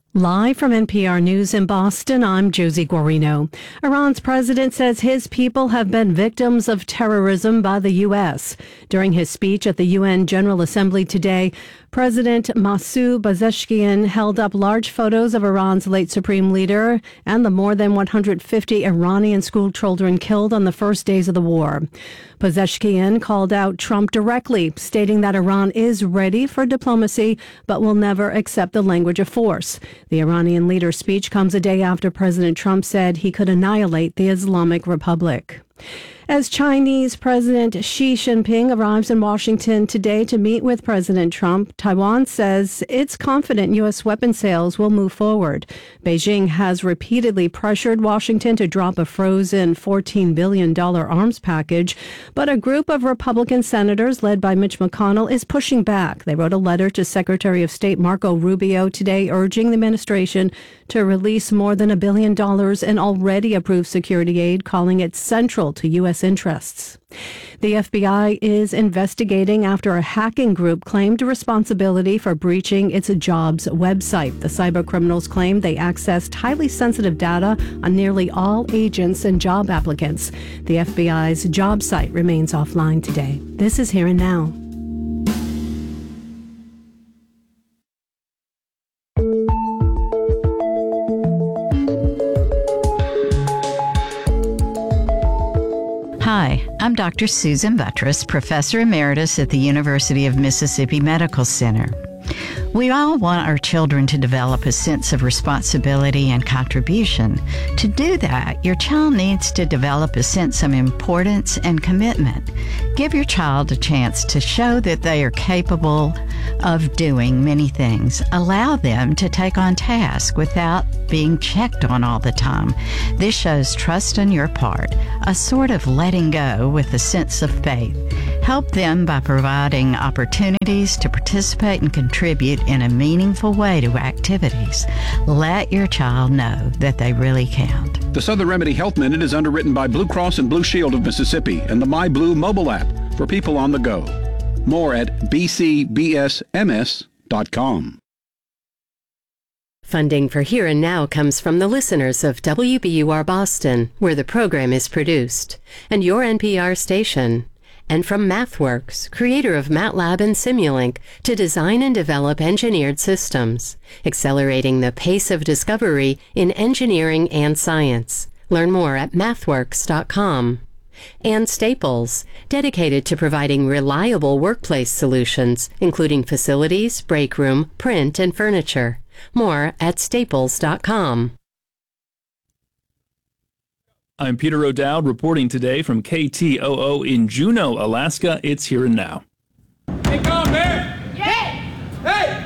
Live from NPR News in Boston, I'm Josie Guarino. Iran's president says his people have been victims of terrorism by the U.S. During his speech at the UN General Assembly today, President Masoud Pezeshkian held up large photos of Iran's late supreme leader and the more than 150 Iranian school children killed on the first days of the war. Pezeshkian called out Trump directly, stating that Iran is ready for diplomacy but will never accept the language of force. The Iranian leader's speech comes a day after President Trump said he could annihilate the Islamic Republic. As Chinese President Xi Jinping arrives in Washington today to meet with President Trump, Taiwan says it's confident U.S. weapon sales will move forward. Beijing has repeatedly pressured Washington to drop a frozen $14 billion arms package, but a group of Republican senators led by Mitch McConnell is pushing back. They wrote a letter to Secretary of State Marco Rubio today urging the administration to release more than $1 billion in already approved security aid, calling it central to U.S. interests. The FBI is investigating after a hacking group claimed responsibility for breaching its Jobs website. The cybercriminals claim they accessed highly sensitive data on nearly all agents and job applicants. The FBI's job site remains offline today. This is Here and Now. Hi, I'm Dr. Susan Buttress, Professor Emeritus at the University of Mississippi Medical Center. We all want our children to develop a sense of responsibility and contribution. To do that, your child needs to develop a sense of importance and commitment. Give your child a chance to show that they are capable of doing many things. Allow them to take on tasks without being checked on all the time. This shows trust on your part, a sort of letting go with a sense of faith. Help them by providing opportunities to participate and contribute in a meaningful way to activities. Let your child know that they really count. The Southern Remedy Health Minute is underwritten by Blue Cross and Blue Shield of Mississippi and the MyBlue mobile app for people on the go. More at bcbsms.com. Funding for Here and Now comes from the listeners of WBUR Boston, where the program is produced, and your NPR station. And from MathWorks, creator of MATLAB and Simulink, to design and develop engineered systems, accelerating the pace of discovery in engineering and science. Learn more at mathworks.com. And Staples, dedicated to providing reliable workplace solutions, including facilities, break room, print, and furniture. More at staples.com. I'm Peter O'Dowd reporting today from KTOO in Juneau, Alaska. It's Here and Now. Hey, go, Bear! Yeah! Hey!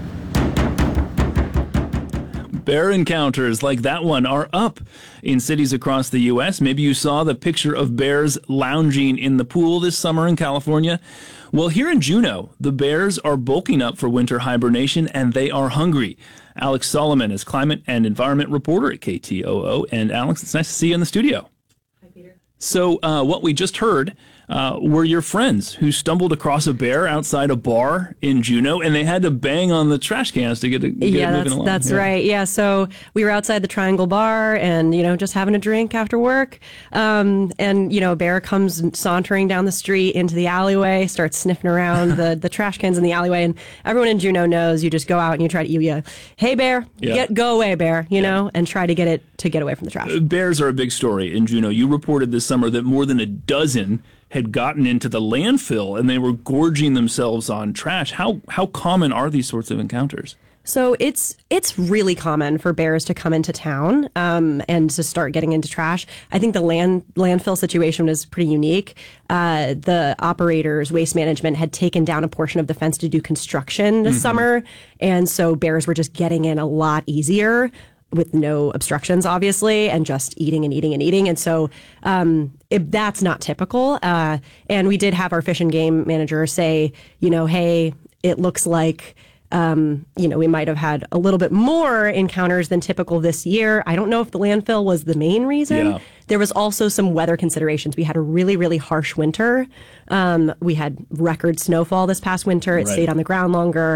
Bear encounters like that one are up in cities across the U.S. Maybe you saw the picture of bears lounging in the pool this summer in California. Well, here in Juneau, the bears are bulking up for winter hibernation, and they are hungry. Alex Solomon is climate and environment reporter at KTOO. And Alex, it's nice to see you in the studio. Hi, Peter. So what we just heard were your friends who stumbled across a bear outside a bar in Juneau, and they had to bang on the trash cans to get it moving along. That's right. Yeah, so we were outside the Triangle Bar and, just having a drink after work. And, a bear comes sauntering down the street into the alleyway, starts sniffing around the trash cans in the alleyway. And everyone in Juneau knows you just go out and you try to, hey, bear, go away, bear, and try to get it to get away from the trash. Bears are a big story in Juneau. You reported this summer that more than a dozen had gotten into the landfill and they were gorging themselves on trash. How common are these sorts of encounters? So it's really common for bears to come into town and to start getting into trash. I think the landfill situation was pretty unique. The operators, Waste Management, had taken down a portion of the fence to do construction this summer, and so bears were just getting in a lot easier with no obstructions, obviously, and just eating and eating and eating. And so that's not typical. And we did have our fish and game manager say, hey, it looks like, we might have had a little bit more encounters than typical this year. I don't know if the landfill was the main reason. Yeah. There was also some weather considerations. We had a really, really harsh winter. We had record snowfall this past winter. It stayed on the ground longer.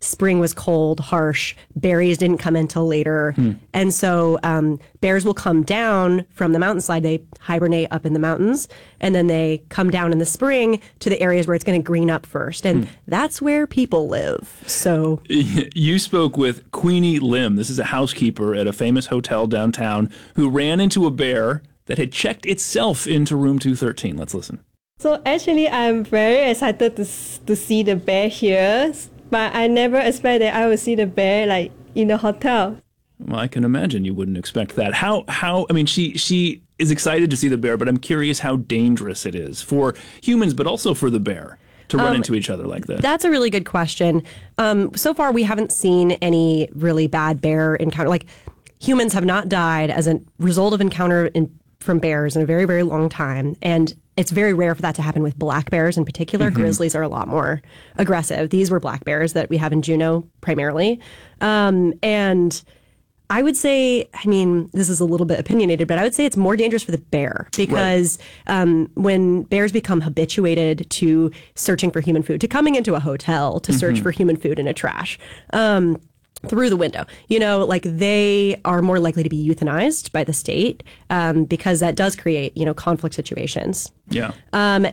spring was cold, harsh, berries didn't come until later. And so bears will come down from the mountainside. They hibernate up in the mountains, and then they come down in the spring to the areas where it's going to green up first. And that's where people live. So you spoke with Queenie Lim. This is a housekeeper at a famous hotel downtown who ran into a bear that had checked itself into room 213. Let's listen. So actually, I'm very excited to see the bear here, but I never expect that I will see the bear like in the hotel. Well, I can imagine you wouldn't expect that. How? I mean, she is excited to see the bear, but I'm curious how dangerous it is for humans, but also for the bear to run into each other like that. That's a really good question. So far, we haven't seen any really bad bear encounter. Like, humans have not died as a result of encounter from bears in a very, very long time. And it's very rare for that to happen with black bears in particular. Grizzlies are a lot more aggressive. These were black bears that we have in Juneau primarily. And I would say, I mean, this is a little bit opinionated, but I would say it's more dangerous for the bear because when bears become habituated to searching for human food, to coming into a hotel to search for human food in a trash, through the window, like they are more likely to be euthanized by the state because that does create, conflict situations. Yeah. Well,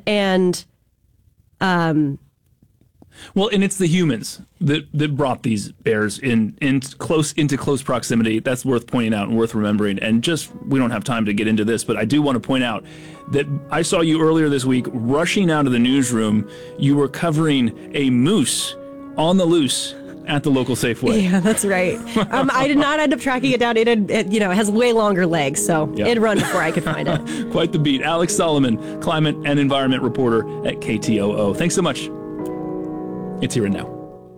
and it's the humans that brought these bears into close proximity. That's worth pointing out and worth remembering. And we don't have time to get into this, but I do want to point out that I saw you earlier this week rushing out of the newsroom. You were covering a moose on the loose at the local Safeway. Yeah, that's right. I did not end up tracking it down. It has way longer legs, so it'd run before I could find it. Quite the beat. Alex Solomon, climate and environment reporter at KTOO. Thanks so much. It's Here and Now.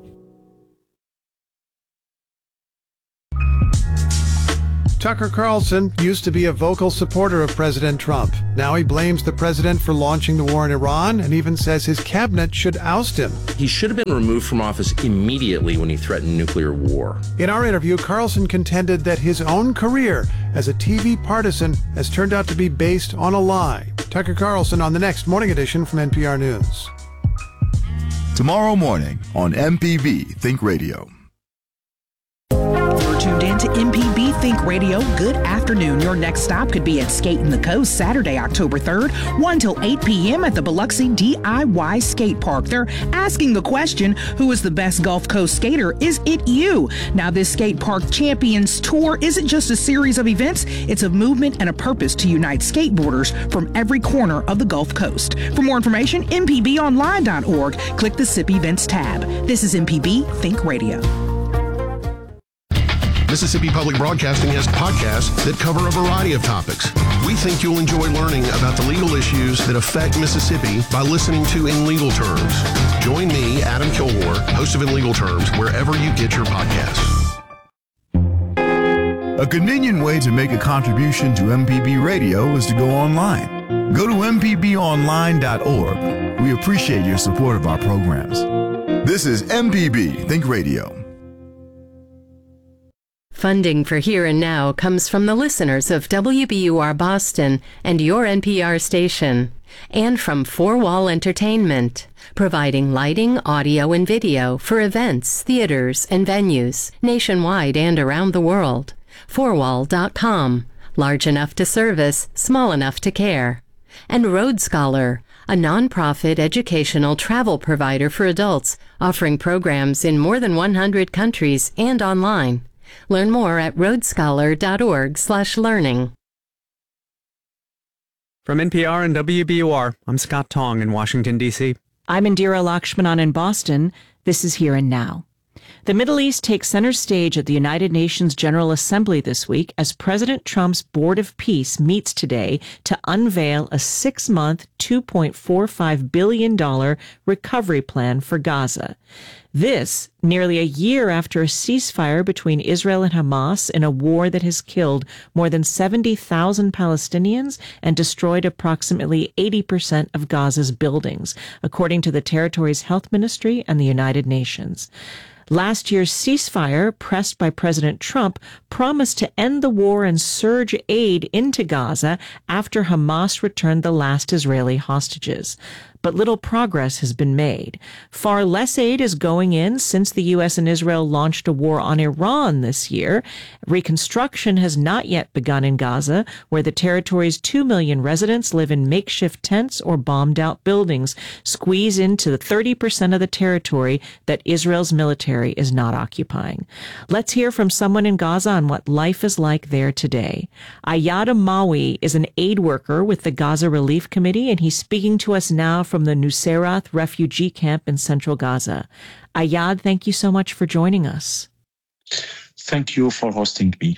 Tucker Carlson used to be a vocal supporter of President Trump. Now he blames the president for launching the war in Iran and even says his cabinet should oust him. He should have been removed from office immediately when he threatened nuclear war. In our interview, Carlson contended that his own career as a TV partisan has turned out to be based on a lie. Tucker Carlson on the next Morning Edition from NPR News. Tomorrow morning on MPB Think Radio. You're tuned in to MPB Think Radio. Good afternoon. Your next stop could be at Skating the Coast Saturday, October 3rd, 1 till 8 p.m. at the Biloxi DIY Skate Park. They're asking the question, who is the best Gulf Coast skater? Is it you? Now, this Skate Park Champions Tour isn't just a series of events. It's a movement and a purpose to unite skateboarders from every corner of the Gulf Coast. For more information, mpbonline.org. Click the SIP Events tab. This is MPB Think Radio. Mississippi Public Broadcasting has podcasts that cover a variety of topics. We think you'll enjoy learning about the legal issues that affect Mississippi by listening to In Legal Terms. Join me, Adam Kilgore, host of In Legal Terms, wherever you get your podcasts. A convenient way to make a contribution to MPB Radio is to go online. Go to mpbonline.org. We appreciate your support of our programs. This is MPB Think Radio. Funding for Here and Now comes from the listeners of WBUR Boston and your NPR station, and from Four Wall Entertainment, providing lighting, audio, and video for events, theaters, and venues nationwide and around the world. Fourwall.com, large enough to service, small enough to care. And Road Scholar, a nonprofit educational travel provider for adults, offering programs in more than 100 countries and online. Learn more at roadscholar.org/learning. From NPR and WBUR, I'm Scott Tong in Washington, D.C. I'm Indira Lakshmanan in Boston. This is Here and Now. The Middle East takes center stage at the United Nations General Assembly this week as President Trump's Board of Peace meets today to unveil a 6-month, $2.45 billion recovery plan for Gaza. This, nearly a year after a ceasefire between Israel and Hamas in a war that has killed more than 70,000 Palestinians and destroyed approximately 80% of Gaza's buildings, according to the territory's health ministry and the United Nations. Last year's ceasefire, pressed by President Trump, promised to end the war and surge aid into Gaza after Hamas returned the last Israeli hostages. but little progress has been made. Far less aid is going in since the U.S. and Israel launched a war on Iran this year. Reconstruction has not yet begun in Gaza, where the territory's 2 million residents live in makeshift tents or bombed-out buildings, squeeze into the 30% of the territory that Israel's military is not occupying. Let's hear from someone in Gaza on what life is like there today. Ayad Amawi is an aid worker with the Gaza Relief Committee, and he's speaking to us now from the Nuseirat refugee camp in central Gaza. Ayad, thank you so much for joining us. Thank you for hosting me.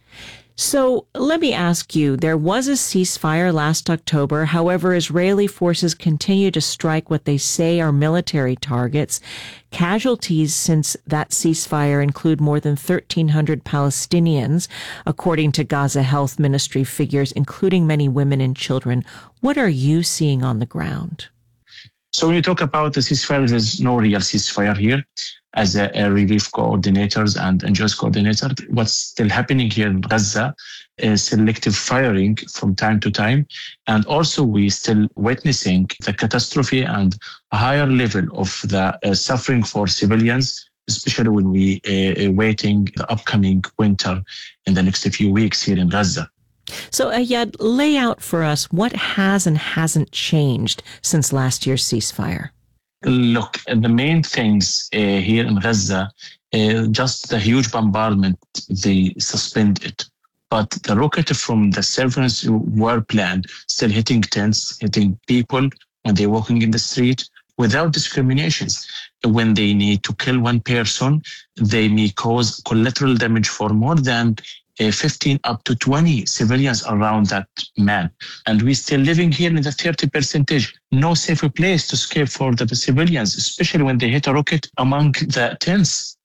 So let me ask you, there was a ceasefire last October. However, Israeli forces continue to strike what they say are military targets. Casualties since that ceasefire include more than 1,300 Palestinians, according to Gaza Health Ministry figures, including many women and children. What are you seeing on the ground? So when you talk about the ceasefire, there's no real ceasefire here. As a relief coordinators and NGOs coordinator, what's still happening here in Gaza is selective firing from time to time. And also we still witnessing the catastrophe and a higher level of the suffering for civilians, especially when we waiting the upcoming winter in the next few weeks here in Gaza. So Ayad, lay out for us what has and hasn't changed since last year's ceasefire. Look, the main things here in Gaza, just the huge bombardment, they suspended. But the rocket from the servants who were planned, still hitting tents, hitting people when they're walking in the street without discriminations. When they need to kill one person, they may cause collateral damage for more than 15 up to 20 civilians around that man. And we're still living here in the 30%. No safer place to escape for the civilians, especially when they hit a rocket among the tents.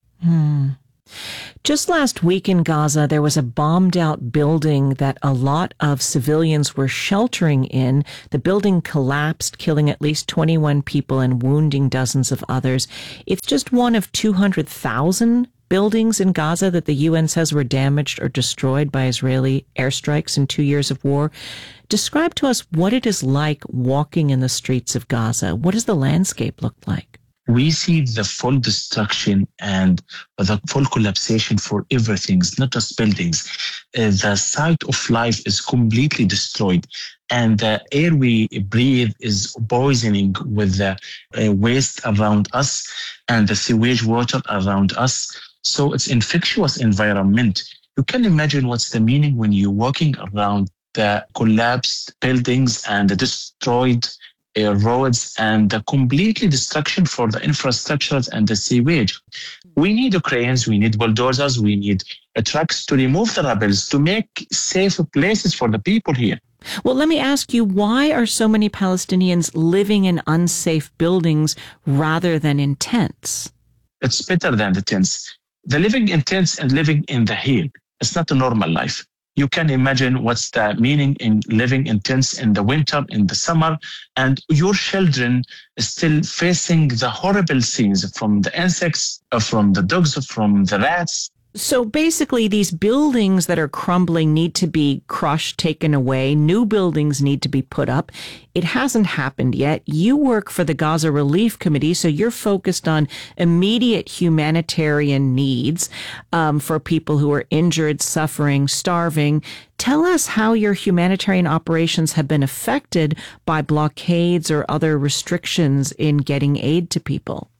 Just last week in Gaza, there was a bombed-out building that a lot of civilians were sheltering in. The building collapsed, killing at least 21 people and wounding dozens of others. It's just one of 200,000 buildings in Gaza that the UN says were damaged or destroyed by Israeli airstrikes in 2 years of war. Describe to us what it is like walking in the streets of Gaza. What does the landscape look like? We see the full destruction and the full collapsation for everything, not just buildings. The site of life is completely destroyed, and the air we breathe is poisoning with the waste around us and the sewage water around us. So it's infectious environment. You can imagine what's the meaning when you're walking around the collapsed buildings and the destroyed roads and the completely destruction for the infrastructures and the sewage. We need cranes, we need bulldozers, we need trucks to remove the rubble, to make safe places for the people here. Well, let me ask you, why are so many Palestinians living in unsafe buildings rather than in tents? It's better than the tents. The living in tents and living in the hill, it's not a normal life. You can imagine what's the meaning in living in tents in the winter, in the summer, and your children still facing the horrible scenes from the insects, from the dogs, from the rats. So basically, these buildings that are crumbling need to be crushed, taken away. New buildings need to be put up. It hasn't happened yet. You work for the Gaza Relief Committee, so you're focused on immediate humanitarian needs for people who are injured, suffering, starving. Tell us how your humanitarian operations have been affected by blockades or other restrictions in getting aid to people.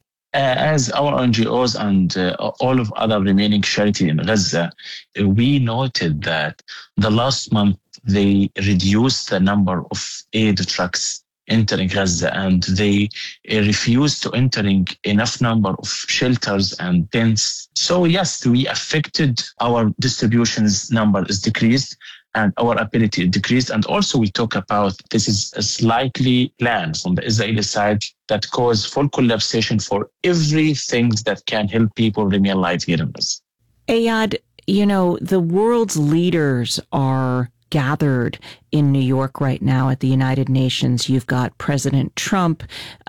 As our NGOs and all of other remaining charity in Gaza, we noted that the last month they reduced the number of aid trucks entering Gaza, and they refused to entering enough number of shelters and tents. So yes, we affected our distributions number is decreased and our ability decreased. And also we talk about this is a slightly plan from the Israeli side that cause full collapsation for everything that can help people remain alive here in Gaza. Ayad, you know, the world's leaders are gathered in New York right now at the United Nations. You've got President Trump,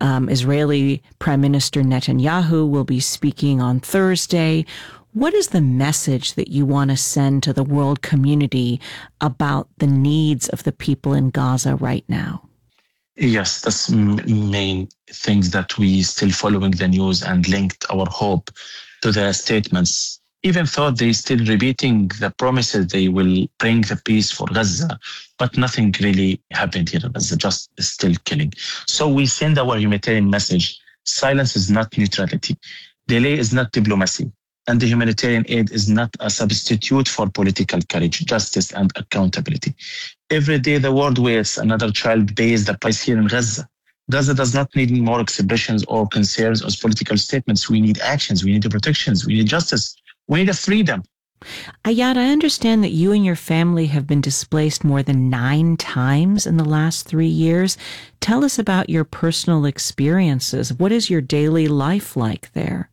Israeli Prime Minister Netanyahu will be speaking on Thursday. What is the message that you want to send to the world community about the needs of the people in Gaza right now? Yes, that's main things that we still following the news and linked our hope to the statements. Even though they still repeating the promises they will bring the peace for Gaza, but nothing really happened here in Gaza, just still killing. So we send our humanitarian message. Silence is not neutrality. Delay is not diplomacy. And the humanitarian aid is not a substitute for political courage, justice, and accountability. Every day the world waits, another child pays the price here in Gaza. Gaza does not need more expressions or concerns or political statements. We need actions. We need the protections. We need justice. We need a freedom. Ayad, I understand that you and your family have been displaced more than 9 times in the last 3 years. Tell us about your personal experiences. What is your daily life like there?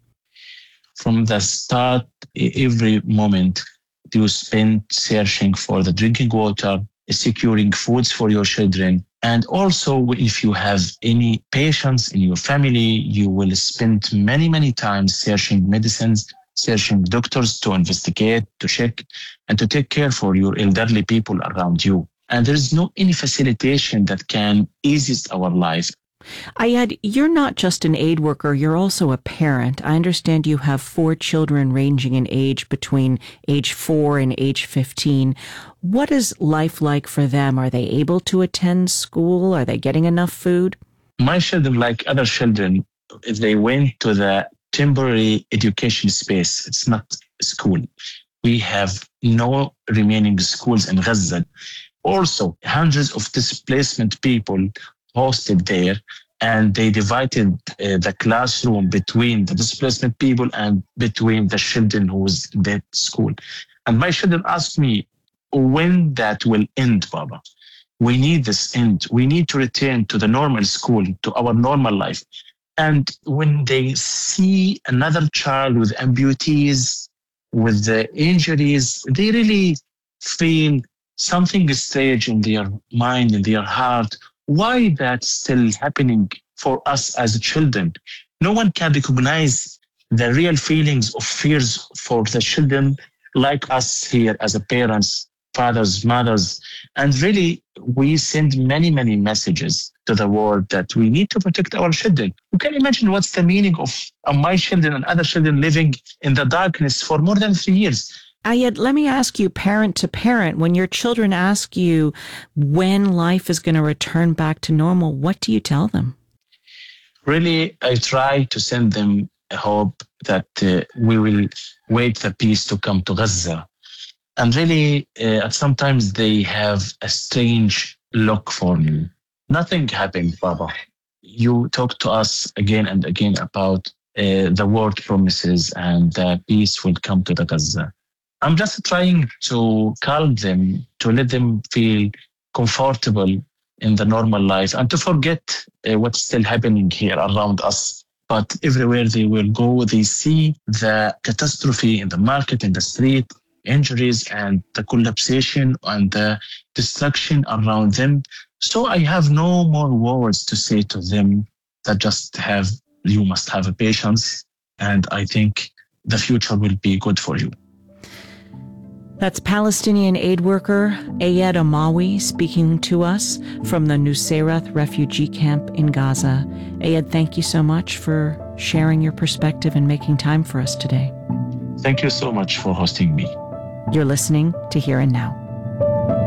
From the start, every moment you spend searching for the drinking water, securing foods for your children. And also, if you have any patients in your family, you will spend many, many times searching medicines, searching doctors to investigate, to check, and to take care for your elderly people around you. And there is no any facilitation that can ease our life. Ayad, you're not just an aid worker, you're also a parent. I understand you have 4 children ranging in age between age 4 and age 15. What is life like for them? Are they able to attend school? Are they getting enough food? My children, like other children, if they went to the temporary education space, it's not school. We have no remaining schools in Gaza. Also, hundreds of displacement people hosted there, and they divided the classroom between the displacement people and between the children who was in that school. And my children asked me, when that will end, Baba? We need this end. We need to return to the normal school, to our normal life. And when they see another child with amputees, with the injuries, they really feel something is strange in their mind, in their heart. Why that's still happening for us as children? No one can recognize the real feelings of fears for the children like us here as a parents, fathers, mothers. And really, we send many, many messages to the world that we need to protect our children. You can imagine what's the meaning of my children and other children living in the darkness for more than 3 years. Ayad, let me ask you, parent to parent, when your children ask you when life is going to return back to normal, what do you tell them? Really, I try to send them a hope that we will wait the peace to come to Gaza. And really, sometimes they have a strange look for me. Nothing happened, Baba. You talk to us again and again about the word promises and peace will come to the Gaza. I'm just trying to calm them, to let them feel comfortable in the normal life and to forget what's still happening here around us. But everywhere they will go, they see the catastrophe in the market, in the street, injuries and the collapsation and the destruction around them. So I have no more words to say to them that you must have a patience. And I think the future will be good for you. That's Palestinian aid worker Ayad Amawi speaking to us from the Nusayrat refugee camp in Gaza. Ayad, thank you so much for sharing your perspective and making time for us today. Thank you so much for hosting me. You're listening to Here and Now.